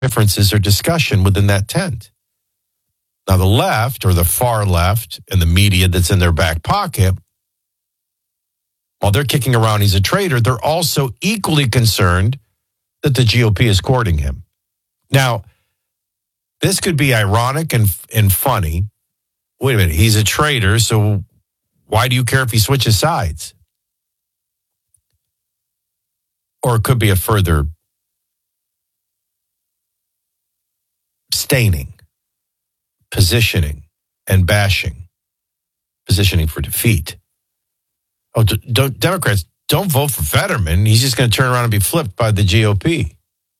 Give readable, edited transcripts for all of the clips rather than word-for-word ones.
differences or discussion within that tent. Now, the left or the far left and the media that's in their back pocket, while they're kicking around he's a traitor, they're also equally concerned that the GOP is courting him. Now, this could be ironic and funny. Wait a minute, he's a traitor, so why do you care if he switches sides? Or it could be a further staining, positioning, and bashing. Positioning for defeat. Oh, Democrats, don't vote for Fetterman. He's just going to turn around and be flipped by the GOP.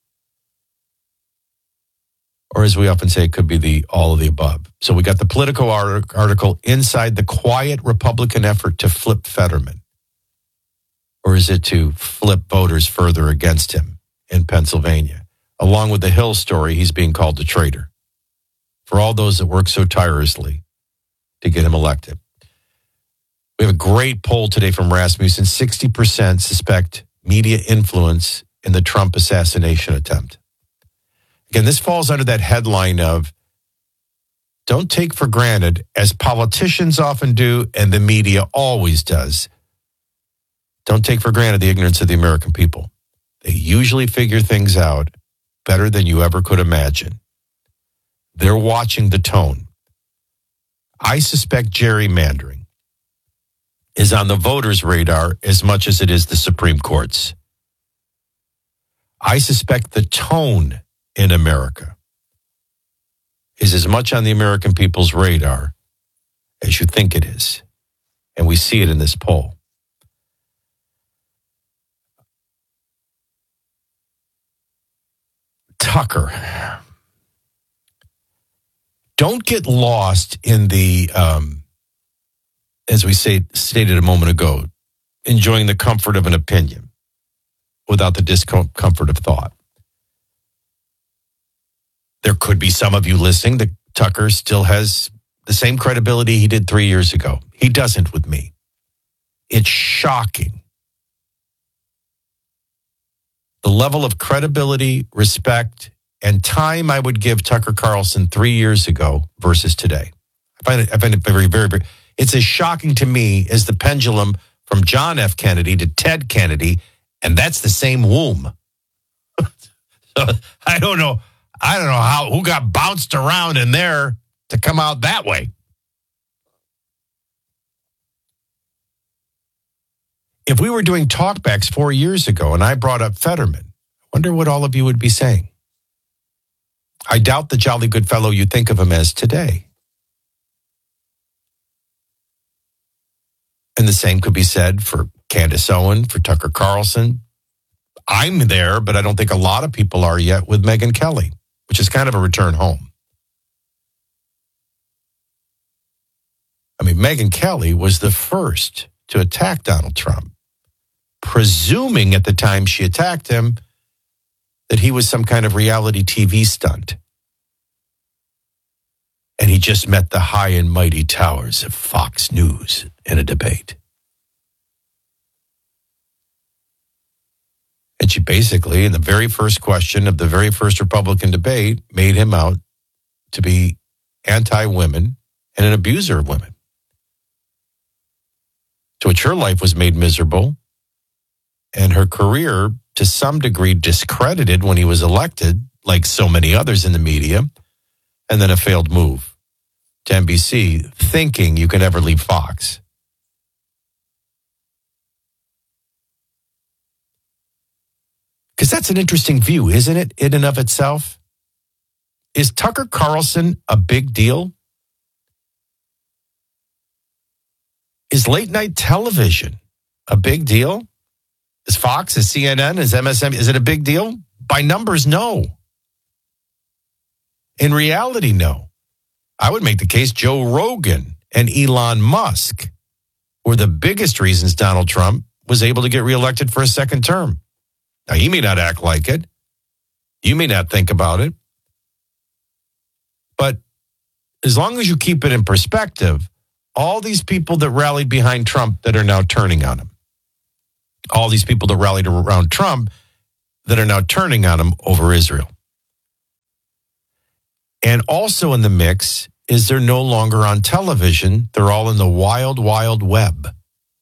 Or as we often say, it could be all of the above. So we got the Politico article, Inside the Quiet Republican Effort to Flip Fetterman. Or is it to flip voters further against him in Pennsylvania? Along with the Hill story, he's being called a traitor for all those that work so tirelessly to get him elected. We have a great poll today from Rasmussen. 60% suspect media influence in the Trump assassination attempt. Again, this falls under that headline of don't take for granted, as politicians often do and the media always does. Don't take for granted the ignorance of the American people. They usually figure things out better than you ever could imagine. They're watching the tone. I suspect gerrymandering is on the voters' radar as much as it is the Supreme Court's. I suspect the tone in America is as much on the American people's radar as you think it is. And we see it in this poll. Tucker. Don't get lost in the, as we stated a moment ago, enjoying the comfort of an opinion without the discomfort of thought. There could be some of you listening that Tucker still has the same credibility he did 3 years ago. He doesn't with me. It's shocking. The level of credibility, respect, and time I would give Tucker Carlson 3 years ago versus today. I find it very, very, very, it's as shocking to me as the pendulum from John F. Kennedy to Ted Kennedy, and that's the same womb. So I don't know who got bounced around in there to come out that way. If we were doing talkbacks 4 years ago and I brought up Fetterman, I wonder what all of you would be saying. I doubt the jolly good fellow you think of him as today. And the same could be said for Candace Owen, for Tucker Carlson. I'm there, but I don't think a lot of people are yet with Megyn Kelly, which is kind of a return home. I mean, Megyn Kelly was the first to attack Donald Trump, presuming at the time she attacked him that he was some kind of reality TV stunt. And he just met the high and mighty towers of Fox News in a debate. And she basically, in the very first question of the very first Republican debate, made him out to be anti-women and an abuser of women. To which her life was made miserable and her career, to some degree, discredited when he was elected, like so many others in the media, and then a failed move to NBC, thinking you can ever leave Fox. Because that's an interesting view, isn't it, in and of itself? Is Tucker Carlson a big deal? Is late night television a big deal? Is Fox, is CNN, is MSNBC, is it a big deal? By numbers, no. In reality, no. I would make the case Joe Rogan and Elon Musk were the biggest reasons Donald Trump was able to get reelected for a second term. Now, he may not act like it. You may not think about it. But as long as you keep it in perspective, all these people that rallied behind Trump that are now turning on him, all these people that rallied around Trump that are now turning on him over Israel. And also in the mix is they're no longer on television. They're all in the wild, wild web,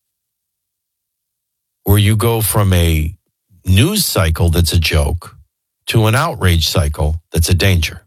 where you go from a news cycle that's a joke to an outrage cycle that's a danger.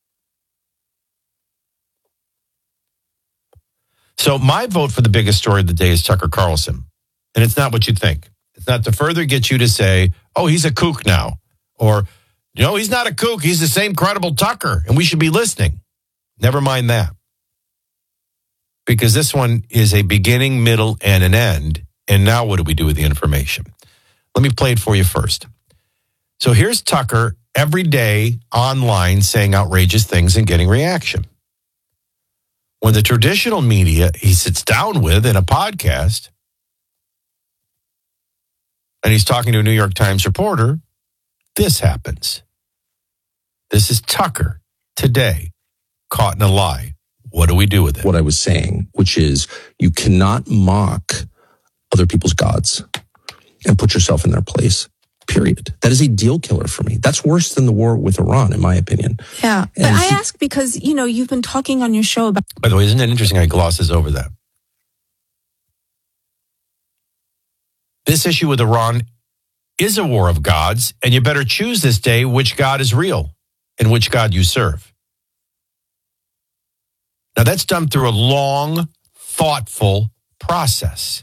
So my vote for the biggest story of the day is Tucker Carlson. And it's not what you think. It's not to further get you to say, oh, he's a kook now. Or, he's not a kook. He's the same credible Tucker, and we should be listening. Never mind that. Because this one is a beginning, middle, and an end. And now what do we do with the information? Let me play it for you first. So here's Tucker every day online saying outrageous things and getting reaction. When the traditional media he sits down with in a podcast and he's talking to a New York Times reporter, this happens. This is Tucker today, caught in a lie. What do we do with it? What I was saying, which is you cannot mock other people's gods and put yourself in their place, period. That is a deal killer for me. That's worse than the war with Iran, in my opinion. Yeah, but I ask because, you've been talking on your show about... By the way, isn't it interesting how he glosses over that? This issue with Iran is a war of gods, and you better choose this day which God is real and which God you serve. Now, that's done through a long, thoughtful process.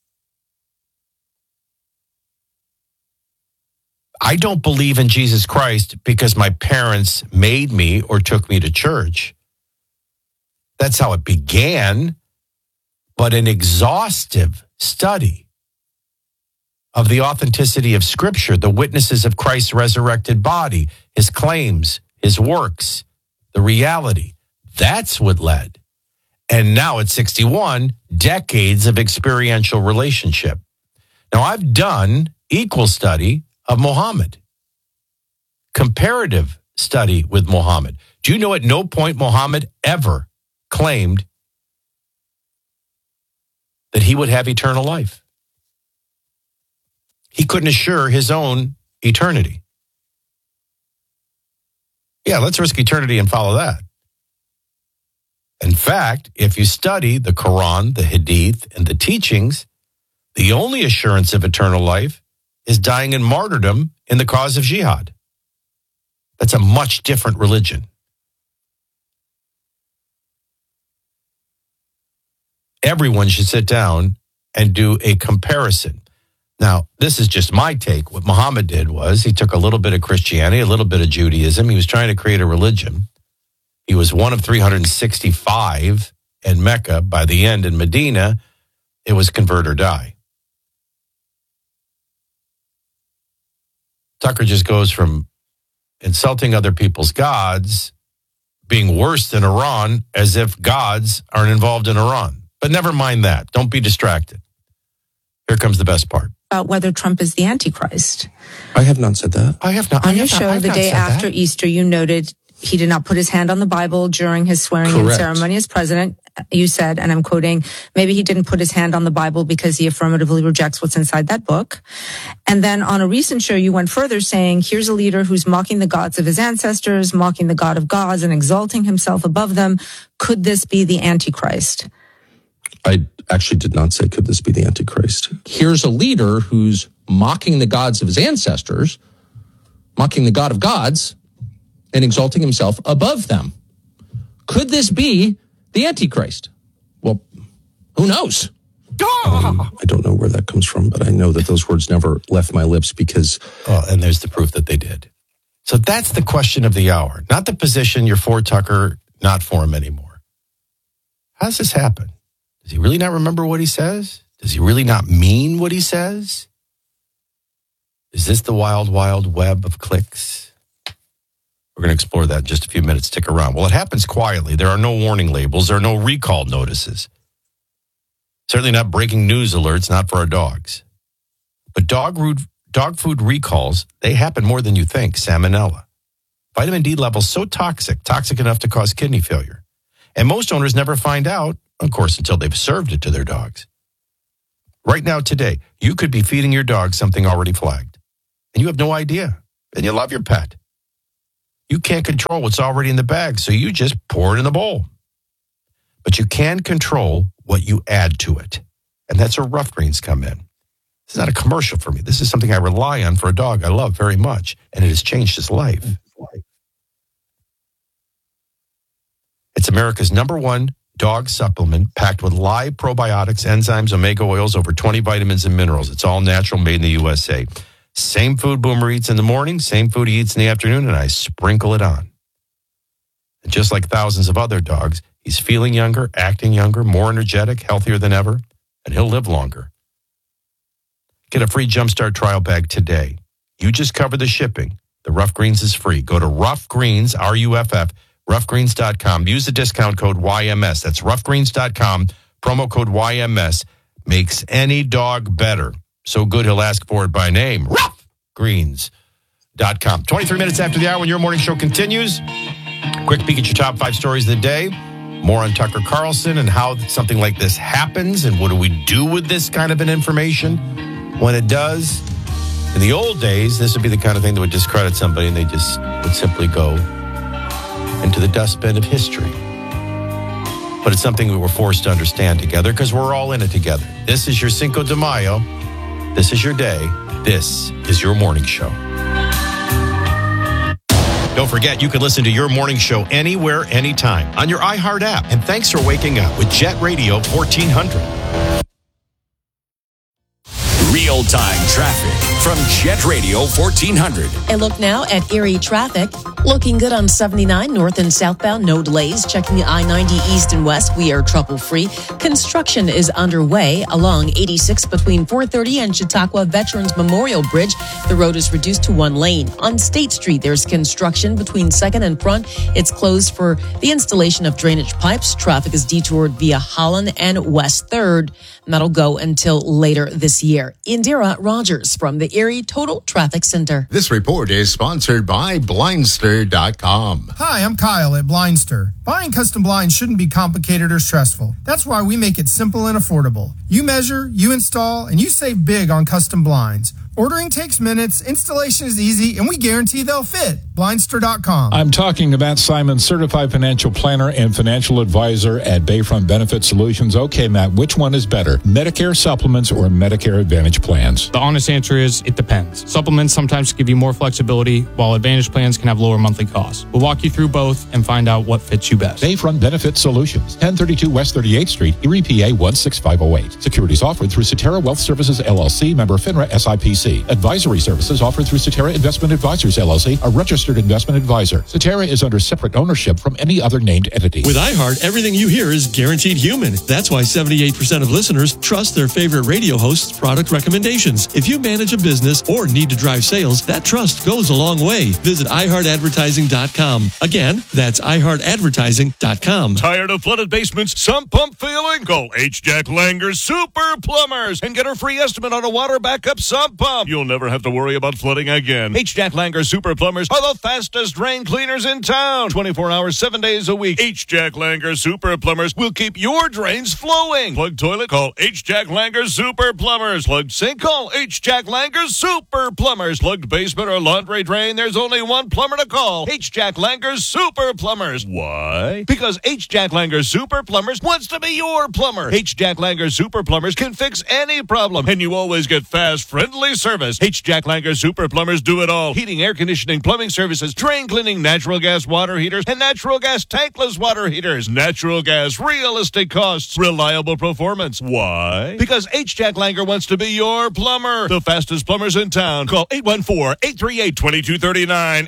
I don't believe in Jesus Christ because my parents made me or took me to church. That's how it began. But an exhaustive study of the authenticity of Scripture, the witnesses of Christ's resurrected body, his claims, his works, the reality, that's what led. And now at 61, decades of experiential relationship. Now, I've done equal study of Muhammad, comparative study with Muhammad. Do you know at no point Muhammad ever claimed that he would have eternal life? He couldn't assure his own eternity. Yeah, let's risk eternity and follow that. In fact, if you study the Quran, the Hadith, and the teachings, the only assurance of eternal life is dying in martyrdom in the cause of jihad. That's a much different religion. Everyone should sit down and do a comparison. Now, this is just my take. What Muhammad did was he took a little bit of Christianity, a little bit of Judaism. He was trying to create a religion. He was one of 365 in Mecca. By the end in Medina, it was convert or die. Tucker just goes from insulting other people's gods, being worse than Iran, as if gods aren't involved in Iran. But never mind that. Don't be distracted. Here comes the best part. About whether Trump is the Antichrist. I have not said that. I have not. On your show, the day after Easter, you noted he did not put his hand on the Bible during his swearing-in ceremony as president. You said, and I'm quoting, maybe he didn't put his hand on the Bible because he affirmatively rejects what's inside that book. And then on a recent show, you went further saying, here's a leader who's mocking the gods of his ancestors, mocking the God of gods and exalting himself above them. Could this be the Antichrist? I actually did not say, could this be the Antichrist? Here's a leader who's mocking the gods of his ancestors, mocking the God of gods, and exalting himself above them. Could this be the Antichrist? Well, who knows? I don't know where that comes from, but I know that those words never left my lips because... and there's the proof that they did. So that's the question of the hour. Not the position you're for Tucker, not for him anymore. How does this happen? Does he really not remember what he says? Does he really not mean what he says? Is this the wild, wild web of clicks? We're going to explore that in just a few minutes. Stick around. Well, it happens quietly. There are no warning labels. There are no recall notices. Certainly not breaking news alerts, not for our dogs. But dog food recalls, they happen more than you think. Salmonella. Vitamin D levels so toxic enough to cause kidney failure. And most owners never find out, of course, until they've served it to their dogs. Right now, today, you could be feeding your dog something already flagged. And you have no idea. And you love your pet. You can't control what's already in the bag, so you just pour it in the bowl. But you can control what you add to it. And that's where Rough Greens come in. This is not a commercial for me. This is something I rely on for a dog I love very much, and it has changed his life. It's America's #1 dog supplement packed with live probiotics, enzymes, omega oils, over 20 vitamins and minerals. It's all natural, made in the USA. Same food Boomer eats in the morning, same food he eats in the afternoon, and I sprinkle it on. And just like thousands of other dogs, he's feeling younger, acting younger, more energetic, healthier than ever, and he'll live longer. Get a free Jumpstart trial bag today. You just cover the shipping. The Rough Greens is free. Go to Rough Greens, RUFF, roughgreens.com. Use the discount code YMS. That's roughgreens.com. Promo code YMS makes any dog better. So good he'll ask for it by name. Roughgreens.com. 23 minutes after the hour when your morning show continues. Quick peek at your top 5 stories of the day. More on Tucker Carlson and how something like this happens and what do we do with this kind of an information when it does. In the old days, this would be the kind of thing that would discredit somebody and they just would simply go into the dustbin of history. But it's something we were forced to understand together because we're all in it together. This is your Cinco de Mayo. This is your day. This is your morning show. Don't forget, you can listen to your morning show anywhere, anytime on your iHeart app. And thanks for waking up with Jet Radio 1400. Real-time traffic from Jet Radio 1400. A look now at Erie traffic. Looking good on 79 north and southbound. No delays. Checking I-90 east and west. We are trouble-free. Construction is underway along 86 between 430 and Chautauqua Veterans Memorial Bridge. The road is reduced to 1 lane. On State Street, there's construction between 2nd and Front. It's closed for the installation of drainage pipes. Traffic is detoured via Holland and West 3rd. That'll go until later this year. Indira Rogers from the Erie Total Traffic Center. This report is sponsored by Blindster.com. Hi, I'm Kyle at Blindster. Buying custom blinds shouldn't be complicated or stressful. That's why we make it simple and affordable. You measure, you install, and you save big on custom blinds. Ordering takes minutes, installation is easy, and we guarantee they'll fit. Blindster.com. I'm talking about Simon, certified financial planner and financial advisor at Bayfront Benefit Solutions. Okay, Matt, which one is better, Medicare supplements or Medicare Advantage plans? The honest answer is it depends. Supplements sometimes give you more flexibility, while Advantage plans can have lower monthly costs. We'll walk you through both and find out what fits you best. Bayfront Benefit Solutions, 1032 West 38th Street, Erie, PA 16508. Securities offered through Cetera Wealth Services, LLC, member FINRA SIPC. Advisory services offered through Cetera Investment Advisors, LLC, a registered investment advisor. Cetera is under separate ownership from any other named entity. With iHeart, everything you hear is guaranteed human. That's why 78% of listeners trust their favorite radio host's product recommendations. If you manage a business or need to drive sales, that trust goes a long way. Visit iHeartAdvertising.com. Again, that's iHeartAdvertising.com. Tired of flooded basements, sump pump feeling? Call H. Jack Langer Super Plumbers and get a free estimate on a water backup sump pump. You'll never have to worry about flooding again. H. Jack Langer Super Plumbers are the fastest drain cleaners in town. 24 hours, 7 days a week. H. Jack Langer Super Plumbers will keep your drains flowing. Plugged toilet? Call H. Jack Langer Super Plumbers. Plugged sink? Call H. Jack Langer Super Plumbers. Plugged basement or laundry drain? There's only one plumber to call. H. Jack Langer Super Plumbers. Why? Because H. Jack Langer Super Plumbers wants to be your plumber. H. Jack Langer Super Plumbers can fix any problem, and you always get fast, friendly service. H. Jack Langer Super Plumbers do it all. Heating, air conditioning, plumbing services, drain cleaning, natural gas water heaters, and natural gas tankless water heaters. Natural gas, realistic costs, reliable performance. Why? Because H. Jack Langer wants to be your plumber. The fastest plumbers in town. Call 814-838-2239.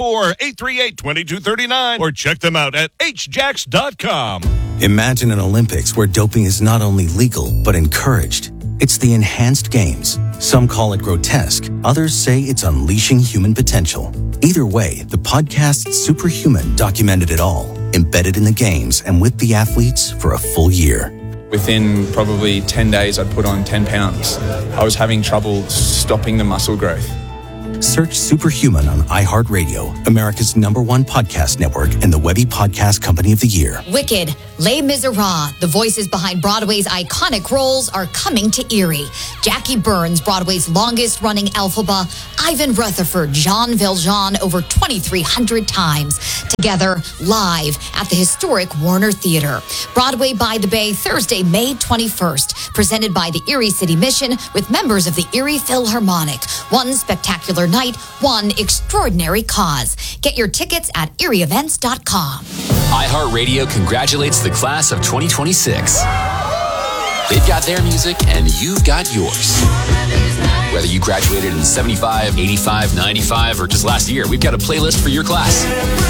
814-838-2239. Or check them out at hjacks.com. Imagine an Olympics where doping is not only legal, but encouraged. It's the enhanced games. Some call it grotesque. Others say it's unleashing human potential. Either way, the podcast Superhuman documented it all, embedded in the games and with the athletes for a full year. Within probably 10 days, I'd put on 10 pounds. I was having trouble stopping the muscle growth. Search Superhuman on iHeartRadio, America's #1 podcast network and the Webby Podcast Company of the Year. Wicked, Les Miserables, the voices behind Broadway's iconic roles are coming to Erie. Jackie Burns, Broadway's longest-running Elphaba, Ivan Rutherford, Jean Valjean over 2,300 times. Together, live at the historic Warner Theater. Broadway by the Bay, Thursday, May 21st. Presented by the Erie City Mission with members of the Erie Philharmonic. One spectacular night, one extraordinary cause. Get your tickets at erieevents.com. iHeartRadio congratulates the class of 2026. They've got their music and you've got yours. Whether you graduated in 75, 85, 95, or just last year, we've got a playlist for your class.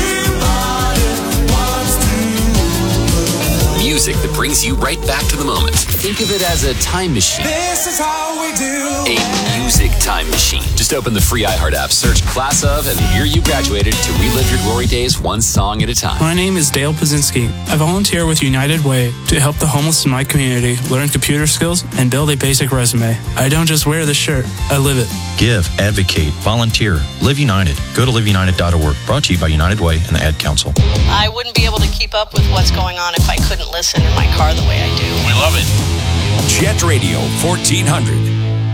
Music that brings you right back to the moment. Think of it as a time machine. This is how we do. A music time machine. Just open the free iHeart app, search Class of and the year you graduated to relive your glory days one song at a time. My name is Dale Pazinski. I volunteer with United Way to help the homeless in my community learn computer skills and build a basic resume. I don't just wear the shirt, I live it. Give, advocate, volunteer. Live United. Go to liveunited.org. Brought to you by United Way and the Ad Council. I wouldn't be able to keep up with what's going on if I couldn't listen in my car the way I do. We love it. Jet Radio 1400.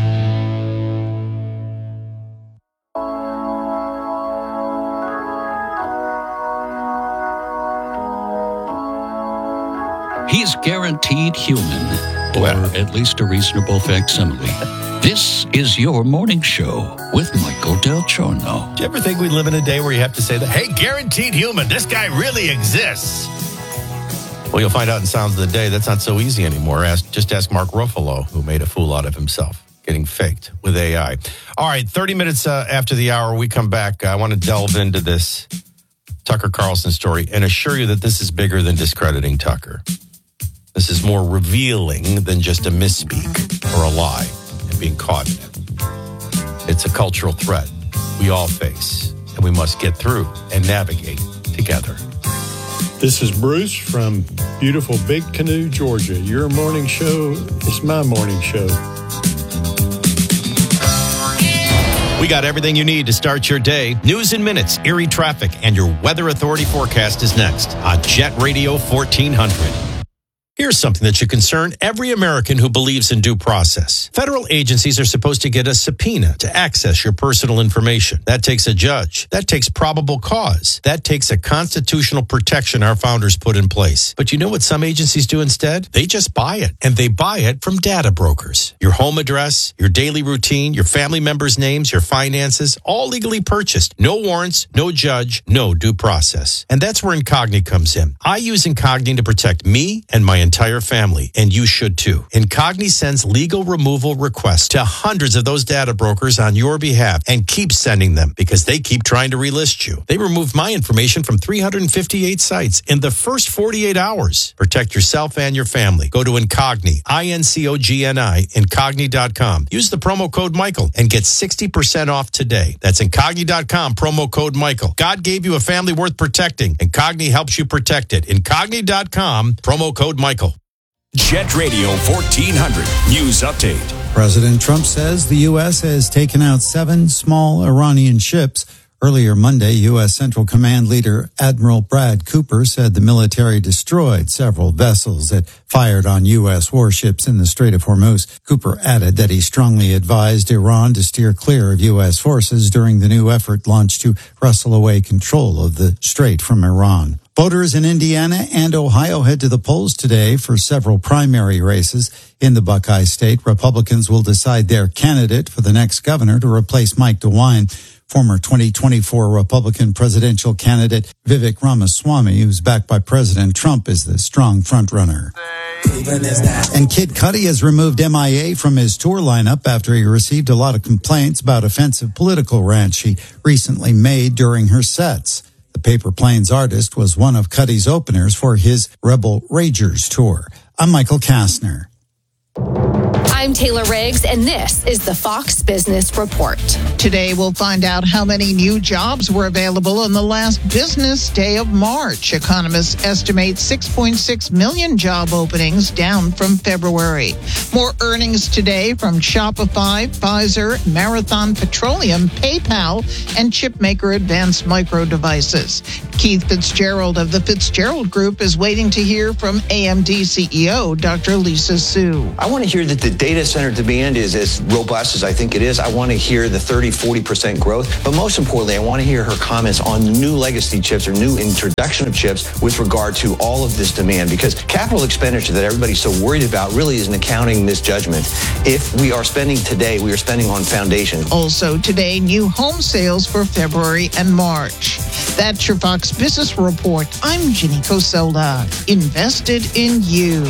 He's guaranteed human, or at least a reasonable facsimile. This is your morning show with Michael Del Giorno. Do you ever think we live in a day where you have to say that, hey, guaranteed human, this guy really exists? Well, you'll find out in Sounds of the Day, that's not so easy anymore. Just ask Mark Ruffalo, who made a fool out of himself, getting faked with AI. All right, 30 minutes after the hour, we come back. I want to delve into this Tucker Carlson story and assure you that this is bigger than discrediting Tucker. This is more revealing than just a misspeak or a lie and being caught in it. It's a cultural threat we all face, and we must get through and navigate together. This is Bruce from beautiful Big Canoe, Georgia. Your morning show is my morning show. We got everything you need to start your day. News in minutes, Erie traffic, and your Weather Authority forecast is next on Jet Radio 1400. Here's something that should concern every American who believes in due process. Federal agencies are supposed to get a subpoena to access your personal information. That takes a judge. That takes probable cause. That takes a constitutional protection our founders put in place. But you know what some agencies do instead? They just buy it. And they buy it from data brokers. Your home address, your daily routine, your family members' names, your finances, all legally purchased. No warrants, no judge, no due process. And that's where Incogni comes in. I use Incogni to protect me and my entire family, and you should too. Incogni sends legal removal requests to hundreds of those data brokers on your behalf and keeps sending them because they keep trying to relist you. They removed my information from 358 sites in the first 48 hours. Protect yourself and your family. Go to Incogni, INCOGNI, Incogni.com. Use the promo code Michael and get 60% off today. That's Incogni.com, promo code Michael. God gave you a family worth protecting. Incogni helps you protect it. Incogni.com, promo code Michael. Jet Radio 1400 News Update. President Trump says the U.S. has taken out 7 small Iranian ships. Earlier Monday, U.S. Central Command leader Admiral Brad Cooper said the military destroyed several vessels that fired on U.S. warships in the Strait of Hormuz. Cooper added that he strongly advised Iran to steer clear of U.S. forces during the new effort launched to wrestle away control of the strait from Iran. Voters in Indiana and Ohio head to the polls today for several primary races. In the Buckeye State, Republicans will decide their candidate for the next governor to replace Mike DeWine. Former 2024 Republican presidential candidate Vivek Ramaswamy, who's backed by President Trump, is the strong frontrunner. And Kid Cudi has removed MIA from his tour lineup after he received a lot of complaints about offensive political rants she recently made during her sets. The Paper Planes artist was one of Cudi's openers for his Rebel Ragers tour. I'm Michael Kastner. I'm Taylor Riggs, and this is the Fox Business Report. Today, we'll find out how many new jobs were available on the last business day of March. Economists estimate 6.6 million job openings, down from February. More earnings today from Shopify, Pfizer, Marathon Petroleum, PayPal, and chipmaker Advanced Micro Devices. Keith Fitzgerald of the Fitzgerald Group is waiting to hear from AMD CEO Dr. Lisa Su. I want to hear that the data center demand is as robust as I think it is. I want to hear the 30-40% growth. But most importantly, I want to hear her comments on new legacy chips or new introduction of chips with regard to all of this demand, because capital expenditure that everybody's so worried about really is an accounting misjudgment. If we are spending today, we are spending on foundation. Also today, new home sales for February and March. That's your Fox Business Report. I'm Ginny Coselda. Invested in you.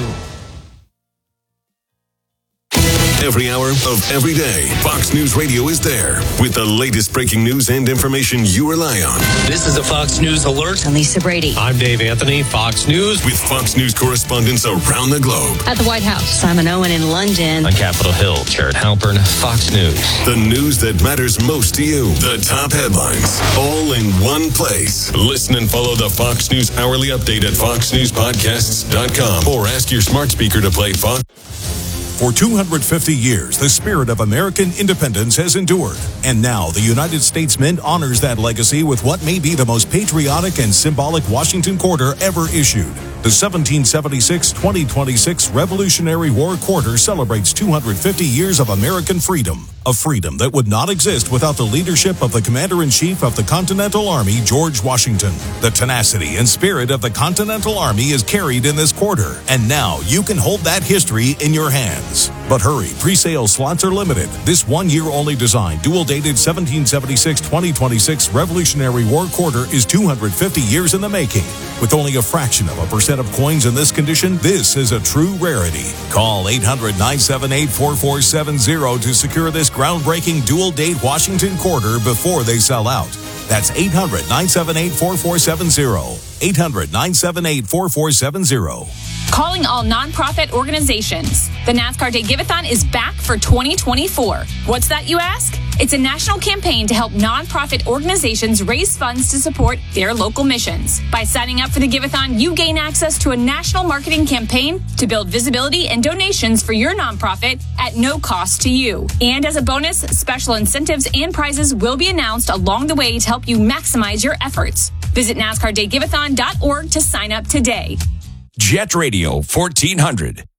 Every hour of every day, Fox News Radio is there with the latest breaking news and information you rely on. This is a Fox News Alert. I'm Lisa Brady. I'm Dave Anthony, Fox News. With Fox News correspondents around the globe. At the White House, Simon Owen in London. On Capitol Hill, Jared Halpern, Fox News. The news that matters most to you. The top headlines, all in one place. Listen and follow the Fox News Hourly Update at foxnewspodcasts.com or ask your smart speaker to play Fox. For 250 years, the spirit of American independence has endured. And now the United States Mint honors that legacy with what may be the most patriotic and symbolic Washington Quarter ever issued. The 1776-2026 Revolutionary War Quarter celebrates 250 years of American freedom. A freedom that would not exist without the leadership of the Commander-in-Chief of the Continental Army, George Washington. The tenacity and spirit of the Continental Army is carried in this quarter. And now you can hold that history in your hands. But hurry, pre-sale slots are limited. This one-year-only design, dual-dated 1776-2026 Revolutionary War Quarter is 250 years in the making. With only a fraction of a percent of coins in this condition, this is a true rarity. Call 800-978-4470 to secure this groundbreaking dual-date Washington Quarter before they sell out. That's 800-978-4470. 800-978-4470. Calling all nonprofit organizations. The NASCAR Day Give-A-thon is back for 2024. What's that, you ask? It's a national campaign to help nonprofit organizations raise funds to support their local missions. By signing up for the Give-A-thon, you gain access to a national marketing campaign to build visibility and donations for your nonprofit at no cost to you. And as a bonus, special incentives and prizes will be announced along the way to help you maximize your efforts. Visit NASCARDayGiveathon.org to sign up today. Jet Radio 1400.